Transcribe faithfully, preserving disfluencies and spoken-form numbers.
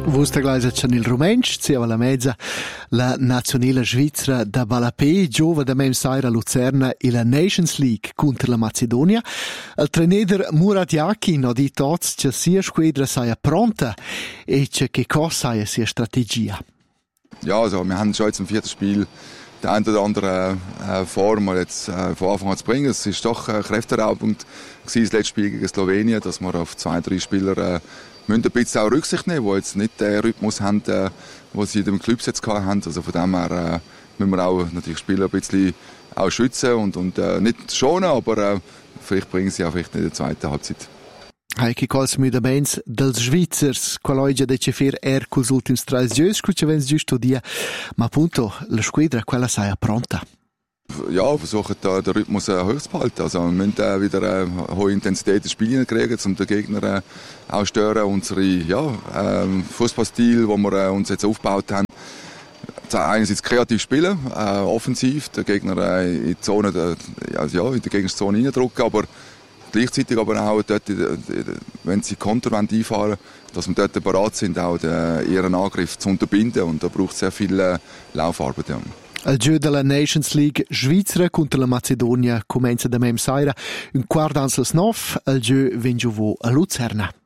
Vusta glaisa c'è il rumensch, zieva la mezza, la nazionale svizzera da Balapé, giova da mem saira Luzerna e la Nations League contro la Macedonia. Il trainer Murat Yakin ha detto tots che sia squadra sia pronta e che che cosa sia sia strategia. Ja, also wir haben schon jetzt im vierten Spiel die eine oder andere äh, Form mal jetzt äh, von Anfang an zu bringen. Es ist doch äh, kräfteraubend gewesen, das letzte Spiel gegen Slowenien, dass wir auf zwei, drei Spieler äh, müssen ein bisschen auch Rücksicht nehmen, die jetzt nicht den Rhythmus haben, äh, den sie in den Clubs jetzt gehabt haben. Also von dem her äh, müssen wir auch natürlich Spieler ein bisschen auch schützen und, und äh, nicht schonen, aber äh, vielleicht bringen sie auch vielleicht nicht in der zweiten Halbzeit. Heike Kals müdaments dels Svizzers, qual'oggi de cefer er cos ultims trais giös, scuccia vens giusto dia, ma appunto la squadra quella saia pronta. Ja, versuchen da den Rhythmus äh, hoch zu behalten. Also wir müssen äh, wieder äh, hohe Intensität ins Spiel kriegen, um den Gegner äh, auch stören. Unsere ja, äh, Fußballstil, den wir äh, uns jetzt aufgebaut haben, einerseits kreativ spielen, äh, offensiv, den Gegner äh, in die Zone, äh, also, ja, in die Gegnerzone reindrücken, aber gleichzeitig aber auch dort, wenn sie Konter einfahren wollen, dass wir dort bereit sind, auch den, ihren Angriff zu unterbinden. Und da braucht es sehr viel äh, Laufarbeit. Ja. Il gioco della Nations League Svizzera contro la Macedonia comincia da mem saira un quart d'ans las nov, il gioco vengio a Luzerna.